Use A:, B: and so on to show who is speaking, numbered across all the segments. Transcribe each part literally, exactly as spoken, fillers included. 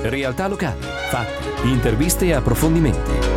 A: Realtà locali, fatti, interviste e approfondimenti.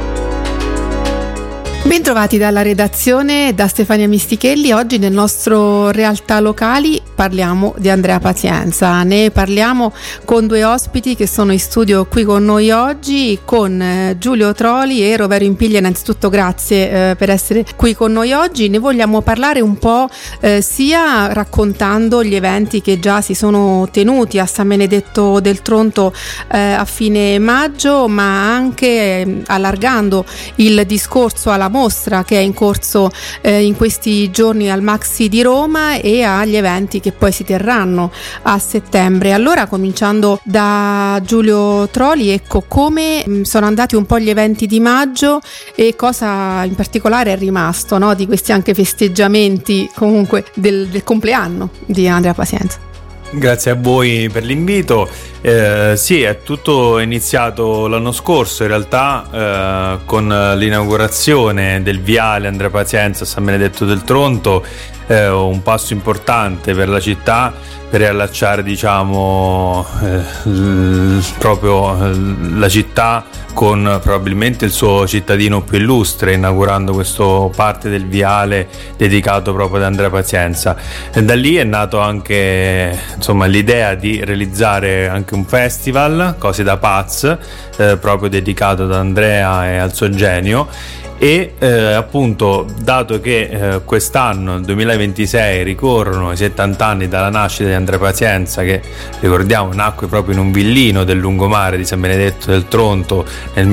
B: Bentrovati dalla redazione, da Stefania Mistichelli. Oggi nel nostro Realtà Locali parliamo di Andrea Pazienza. Ne parliamo con due ospiti che sono in studio qui con noi oggi, con Giulio Troli e Roverio Impiglia. Innanzitutto grazie eh, per essere qui con noi oggi. Ne vogliamo parlare un po' eh, sia raccontando gli eventi che già si sono tenuti a San Benedetto del Tronto eh, a fine maggio, ma anche eh, allargando il discorso alla mostra che è in corso eh, in questi giorni al Maxi di Roma e agli eventi che poi si terranno a settembre. Allora, cominciando da Giulio Troli, ecco, come mh, sono andati un po' gli eventi di maggio e cosa in particolare è rimasto, no, di questi anche festeggiamenti comunque del, del compleanno di Andrea Pazienza.
C: Grazie a voi per l'invito. Eh, sì, è tutto iniziato l'anno scorso in realtà eh, con l'inaugurazione del viale Andrea Pazienza a San Benedetto del Tronto, eh, un passo importante per la città per riallacciare, diciamo, eh, l- proprio la città con probabilmente il suo cittadino più illustre, inaugurando questo parte del viale dedicato proprio ad Andrea Pazienza. E da lì è nato anche, insomma, l'idea di realizzare anche un festival, Cose da Paz, eh, proprio dedicato ad Andrea e al suo genio. E eh, appunto, dato che eh, quest'anno, il duemilaventisei, ricorrono i settanta anni dalla nascita di Andrea Pazienza, che ricordiamo nacque proprio in un villino del lungomare di San Benedetto del Tronto nel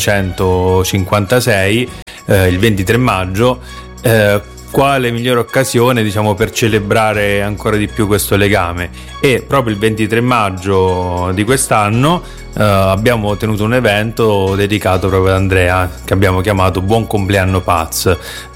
C: millenovecentocinquantasei, eh, il ventitré maggio, eh, quale migliore occasione, diciamo, per celebrare ancora di più questo legame. E proprio il ventitré maggio di quest'anno uh, abbiamo tenuto un evento dedicato proprio ad Andrea, che abbiamo chiamato Buon Compleanno Paz.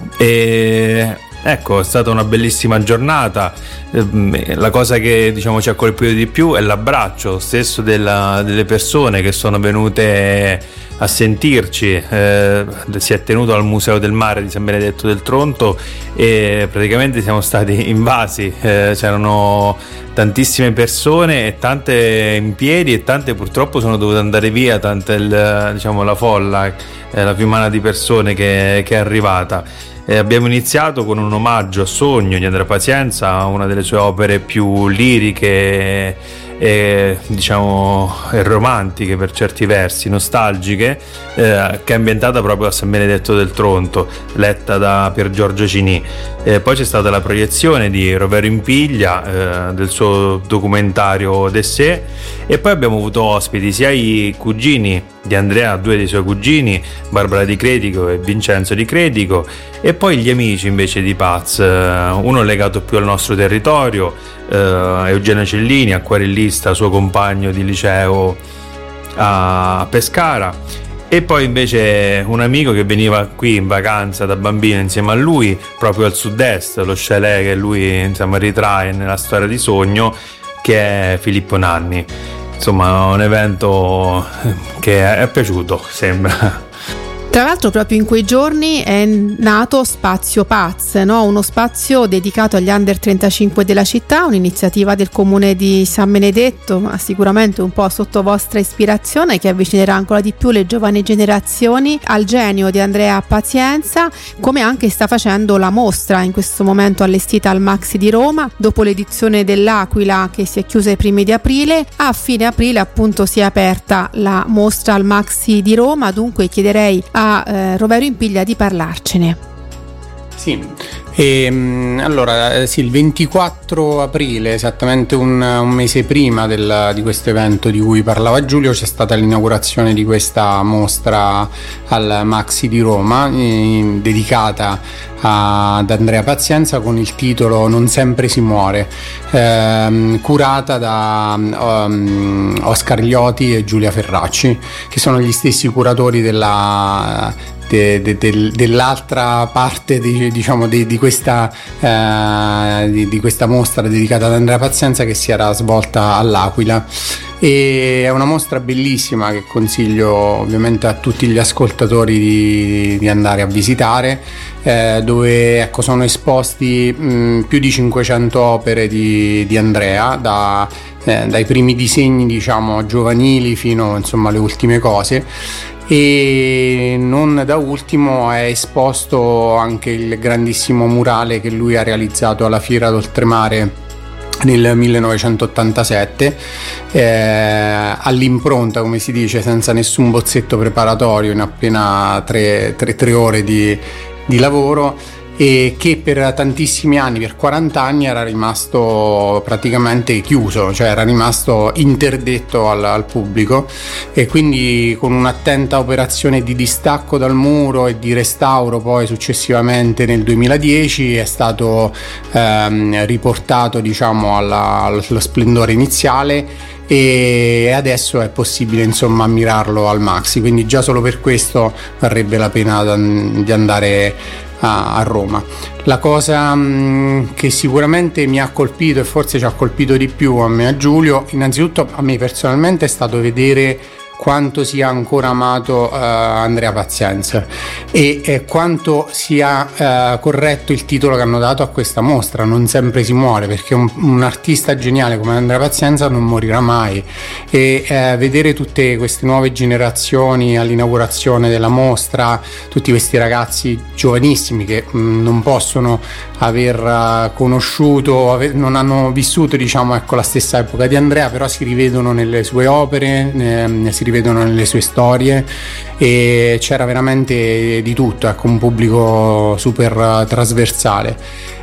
C: E ecco, è stata una bellissima giornata. La cosa che, diciamo, ci ha colpito di più è l'abbraccio stesso della, delle persone che sono venute a sentirci. Eh, si è tenuto al Museo del Mare di San Benedetto del Tronto e praticamente siamo stati invasi. Eh, c'erano tantissime persone e tante in piedi e tante purtroppo sono dovute andare via, tanta il, diciamo, la folla, eh, la fiumana di persone che, che è arrivata. Eh, abbiamo iniziato con un omaggio a Sogno di Andrea Pazienza, una delle sue opere più liriche e, diciamo, e romantiche per certi versi, nostalgiche, eh, che è ambientata proprio a San Benedetto del Tronto, letta da Pier Giorgio Cini. Eh, poi c'è stata la proiezione di Roverio Impiglia, eh, del suo documentario D'Essè, e poi abbiamo avuto ospiti sia i cugini di Andrea, due dei suoi cugini, Barbara Di Credico e Vincenzo Di Credico, e poi gli amici invece di Paz, uno legato più al nostro territorio, eh, Eugenio Cellini, acquarellista, suo compagno di liceo a Pescara, e poi invece un amico che veniva qui in vacanza da bambino insieme a lui, proprio al sud-est, lo chalet che lui, insomma, ritrae nella storia di Sogno, che è Filippo Nanni. Insomma, un evento che è piaciuto, sembra.
B: Tra l'altro proprio in quei giorni è nato Spazio Paz, no? Uno spazio dedicato agli under trentacinque della città, un'iniziativa del comune di San Benedetto, ma sicuramente un po' sotto vostra ispirazione, che avvicinerà ancora di più le giovani generazioni al genio di Andrea Pazienza, come anche sta facendo la mostra in questo momento allestita al Maxi di Roma, dopo l'edizione dell'Aquila che si è chiusa ai primi di aprile. A fine aprile appunto si è aperta la mostra al Maxi di Roma, dunque chiederei a a eh, Roverio Impiglia di parlarcene.
D: Sì, e, allora sì, il ventiquattro aprile, esattamente un, un mese prima del, di questo evento di cui parlava Giulio, c'è stata l'inaugurazione di questa mostra al Maxi di Roma, eh, dedicata ad Andrea Pazienza, con il titolo Non sempre si muore, ehm, curata da um, Oscar Lioti e Giulia Ferracci, che sono gli stessi curatori della De, de, de, dell'altra parte di, diciamo di, di, questa, eh, di, di questa mostra dedicata ad Andrea Pazienza, che si era svolta all'Aquila. E è una mostra bellissima che consiglio ovviamente a tutti gli ascoltatori di, di andare a visitare, eh, dove ecco, sono esposti mh, più di cinquecento opere di, di Andrea, da eh, dai primi disegni, diciamo, giovanili fino, insomma, alle ultime cose. E non da ultimo è esposto anche il grandissimo murale che lui ha realizzato alla Fiera d'Oltremare nel millenovecentottantasette, eh, all'impronta, come si dice, senza nessun bozzetto preparatorio, in appena tre, tre, tre ore di, di lavoro, e che per tantissimi anni, per quaranta anni, era rimasto praticamente chiuso, cioè era rimasto interdetto al, al pubblico, e quindi con un'attenta operazione di distacco dal muro e di restauro poi successivamente nel duemiladieci è stato ehm, riportato, diciamo, alla, allo splendore iniziale, e adesso è possibile, insomma, ammirarlo al maxi, quindi già solo per questo varrebbe la pena di andare a Roma. La cosa mh, che sicuramente mi ha colpito, e forse ci ha colpito di più a me e a Giulio, innanzitutto a me personalmente, è stato vedere quanto sia ancora amato uh, Andrea Pazienza e eh, quanto sia uh, corretto il titolo che hanno dato a questa mostra, Non sempre si muore, perché un, un artista geniale come Andrea Pazienza non morirà mai, e eh, vedere tutte queste nuove generazioni all'inaugurazione della mostra, tutti questi ragazzi giovanissimi che mh, non possono aver uh, conosciuto, aver, non hanno vissuto, diciamo, ecco, la stessa epoca di Andrea, però si rivedono nelle sue opere, ne, si rivedono nelle sue storie, e c'era veramente di tutto, ecco, un pubblico super trasversale,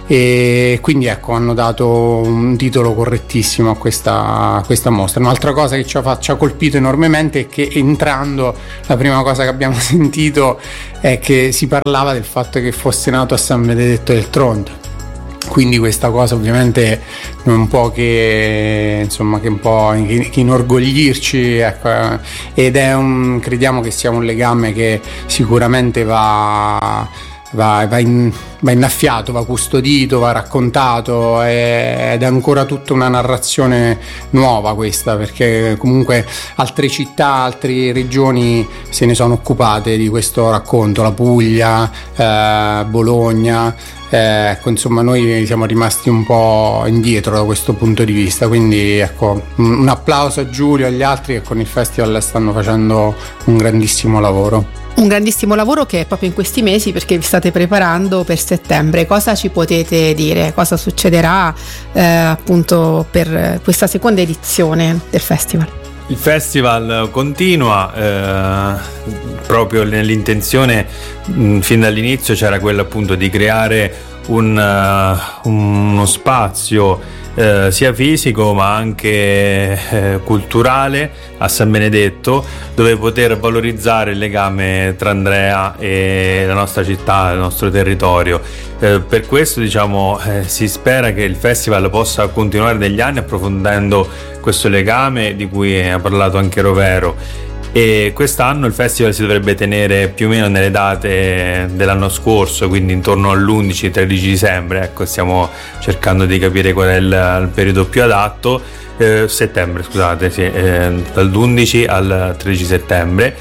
D: e quindi, ecco, hanno dato un titolo correttissimo a questa, a questa mostra. Un'altra cosa che ci ha, ci ha colpito enormemente è che, entrando, la prima cosa che abbiamo sentito è che si parlava del fatto che fosse nato a San Benedetto del Tronto. Quindi questa cosa ovviamente non può che, insomma, che un po' che inorgoglirci, ecco, ed è un, crediamo che sia un legame che sicuramente va, va, va, in, va innaffiato, va custodito, va raccontato, ed è ancora tutta una narrazione nuova questa, perché comunque altre città, altre regioni se ne sono occupate di questo racconto, la Puglia, eh, Bologna. Eh, ecco, insomma, noi siamo rimasti un po' indietro da questo punto di vista, quindi, ecco, un applauso a Giulio e agli altri che con il festival stanno facendo un grandissimo lavoro.
B: Un grandissimo lavoro che è proprio in questi mesi, perché vi state preparando per settembre. Cosa ci potete dire? Cosa succederà eh, appunto per questa seconda edizione del festival?
C: Il festival continua, eh, proprio nell'intenzione, mh, fin dall'inizio c'era quella appunto di creare un, uh, uno spazio eh, sia fisico ma anche eh, culturale a San Benedetto, dove poter valorizzare il legame tra Andrea e la nostra città, il nostro territorio. Eh, per questo, diciamo, eh, si spera che il festival possa continuare negli anni approfondendo questo legame di cui ha parlato anche Rovero, e quest'anno il festival si dovrebbe tenere più o meno nelle date dell'anno scorso, quindi intorno all'undici tredici dicembre. Ecco, stiamo cercando di capire qual è il, il periodo più adatto, eh, settembre scusate, sì, eh, dall'undici al tredici settembre.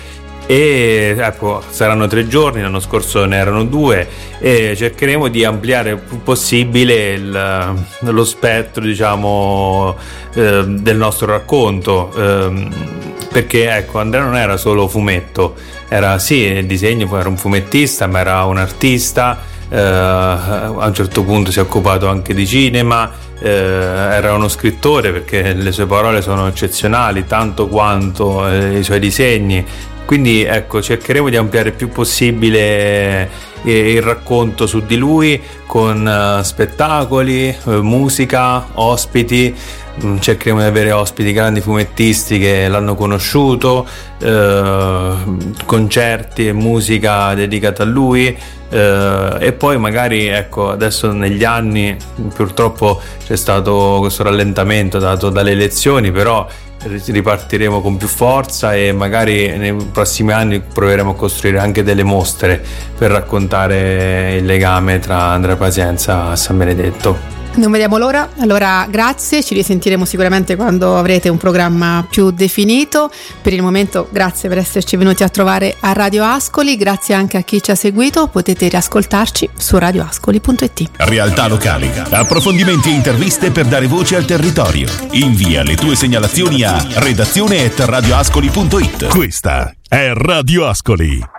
C: E ecco, saranno tre giorni, l'anno scorso ne erano due, e cercheremo di ampliare il più possibile il, lo spettro, diciamo, eh, del nostro racconto, eh, perché, ecco, Andrea non era solo fumetto, era sì il disegno, poi era un fumettista, ma era un artista, eh, a un certo punto si è occupato anche di cinema, eh, era uno scrittore, perché le sue parole sono eccezionali tanto quanto eh, i suoi disegni. Quindi, ecco, cercheremo di ampliare il più possibile il racconto su di lui con uh, spettacoli, uh, musica, ospiti. Mm, cercheremo di avere ospiti, grandi fumettisti che l'hanno conosciuto, uh, concerti e musica dedicata a lui. Uh, e poi magari, ecco, adesso negli anni purtroppo c'è stato questo rallentamento dato dalle elezioni, però ripartiremo con più forza e magari nei prossimi anni proveremo a costruire anche delle mostre per raccontare il legame tra Andrea Pazienza e San Benedetto.
B: Non vediamo l'ora. Allora grazie, ci risentiremo sicuramente quando avrete un programma più definito. Per il momento grazie per esserci venuti a trovare a Radio Ascoli, grazie anche a chi ci ha seguito, potete riascoltarci su radio ascoli punto it.
E: Realtà locali, approfondimenti e interviste per dare voce al territorio. Invia le tue segnalazioni a redazione at radioascoli punto it.
F: Questa è Radio Ascoli.